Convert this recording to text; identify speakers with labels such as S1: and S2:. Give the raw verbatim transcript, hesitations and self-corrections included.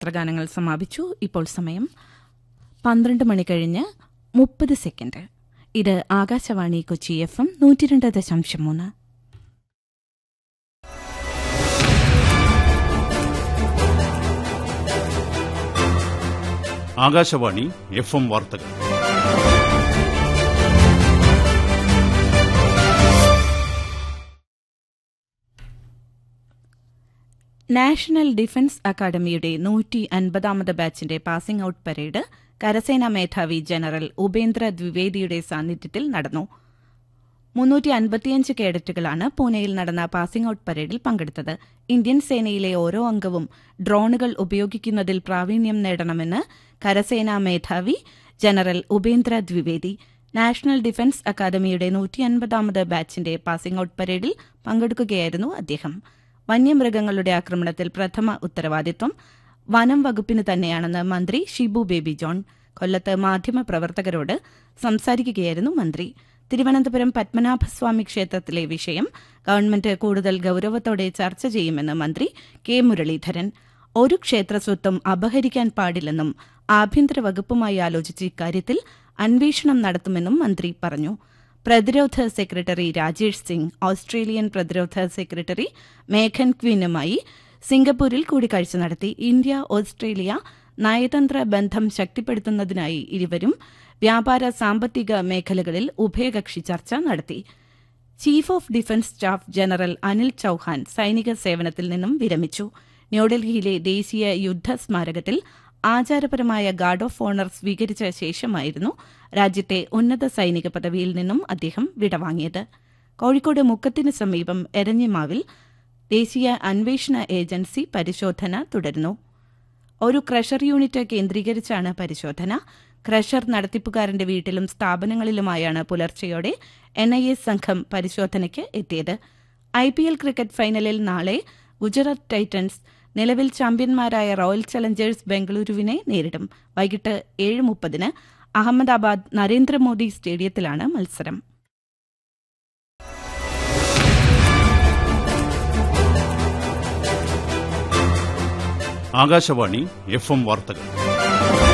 S1: ചലച്ചിത്രഗാനങ്ങൾ സമാപിച്ചു. ഇപ്പോൾ സമയം പന്ത്രണ്ട് മണി കഴിഞ്ഞ് മുപ്പത് സെക്കൻഡ്. ഇത് ആകാശവാണി കൊച്ചി എഫ് എം നൂറ്റി രണ്ട് ദശാംശം മൂന്ന്.
S2: ആകാശവാണി എഫ് എം വാർത്തകൾ.
S1: നാഷണൽ ഡിഫൻസ് അക്കാദമിയുടെ നൂറ്റി അൻപതാമത് ബാച്ചിന്റെ പാസിംഗ് ഔട്ട് പരേഡ് കരസേനാ മേധാവി ജനറൽ ഉപേന്ദ്ര ദ്വിവേദിയുടെ സാന്നിധ്യത്തിൽ നടന്നു. മുന്നൂറ്റി അൻപത്തിയഞ്ച് കേഡറ്റുകളാണ് പൂനെയിൽ നടന്ന പാസിംഗ് ഔട്ട് പരേഡിൽ പങ്കെടുത്തത്. ഇന്ത്യൻ സേനയിലെ ഓരോ അംഗവും ഡ്രോണുകൾ ഉപയോഗിക്കുന്നതിൽ പ്രാവീണ്യം നേടണമെന്ന് കരസേനാ മേധാവി general Upendra Dwivedi national defence അക്കാദമിയുടെ നൂറ്റി അൻപതാമത് ബാച്ചിന്റെ പാസിംഗ് ഔട്ട് പരേഡിൽ പങ്കെടുക്കുകയായിരുന്നു അദ്ദേഹം. വന്യമൃഗങ്ങളുടെ ആക്രമണത്തിൽ പ്രഥമ ഉത്തരവാദിത്വം വനം വകുപ്പിന് തന്നെയാണെന്ന് മന്ത്രി ഷിബു ബേബി ജോൺ കൊല്ലത്ത് മാധ്യമപ്രവർത്തകരോട് സംസാരിക്കുകയായിരുന്നു മന്ത്രി. തിരുവനന്തപുരം പത്മനാഭസ്വാമി ക്ഷേത്രത്തിലെ വിഷയം ഗവൺമെന്റ് കൂടുതൽ ഗൌരവത്തോടെ ചർച്ച ചെയ്യുമെന്ന് മന്ത്രി കെ മുരളീധരൻ. ഒരു ക്ഷേത്രസ്വത്വം അപഹരിക്കാൻ പാടില്ലെന്നും ആഭ്യന്തര വകുപ്പുമായി ആലോചിച്ച് ഇക്കാര്യത്തിൽ അന്വേഷണം നടത്തുമെന്നും മന്ത്രി പറഞ്ഞു. പ്രതിരോധ സെക്രട്ടറി രാജേഷ് സിംഗ് ഓസ്ട്രേലിയൻ പ്രതിരോധ സെക്രട്ടറി മേഘൻ ക്വീനുമായി സിംഗപ്പൂരിൽ കൂടിക്കാഴ്ച നടത്തി. ഇന്ത്യ ഓസ്ട്രേലിയ നയതന്ത്ര ബന്ധം ശക്തിപ്പെടുത്തുന്നതിനായി ഇരുവരും വ്യാപാര സാമ്പത്തിക മേഖലകളിൽ ഉഭയകക്ഷി ചർച്ച നടത്തി. Chief of defence staff general Anil Chouhan സൈനിക സേവനത്തിൽ നിന്നും വിരമിച്ചു. ന്യൂഡൽഹിയിലെ ദേശീയ യുദ്ധ സ്മാരകത്തിൽ ആചാരപരമായ ഗാർഡ് ഓഫ് ഓണർ സ്വീകരിച്ച ശേഷമായിരുന്നു രാജ്യത്തെ ഉന്നത സൈനിക പദവിയിൽ നിന്നും അദ്ദേഹം വിടവാങ്ങിയത്. കോഴിക്കോട് മുക്കത്തിന് സമീപം എരഞ്ഞിമാവിൽ ദേശീയ അന്വേഷണ ഏജൻസി പരിശോധന തുടരുന്നു. ഒരു ക്രഷർ യൂണിറ്റ് കേന്ദ്രീകരിച്ചാണ് പരിശോധന. ക്രഷർ നടത്തിപ്പുകാരന്റെ വീട്ടിലും സ്ഥാപനങ്ങളിലുമായാണ് പുലർച്ചെയോടെ എൻ ഐ എ സംഘം പരിശോധനയ്ക്ക് എത്തിയത്. ഐ പി എൽ ക്രിക്കറ്റ് ഫൈനലിൽ നാളെ ഗുജറാത്ത് ടൈറ്റൻസ് നിലവിൽ ചാമ്പ്യന്മാരായ റോയൽ ചലഞ്ചേഴ്സ് ബംഗളൂരുവിനെ നേരിടും. വൈകിട്ട് ഏഴ് മുപ്പതിന് അഹമ്മദാബാദ് നരേന്ദ്രമോദി സ്റ്റേഡിയത്തിലാണ് മത്സരം.
S2: ആകാശവാണി എഫ് എം വാർത്തകൾ.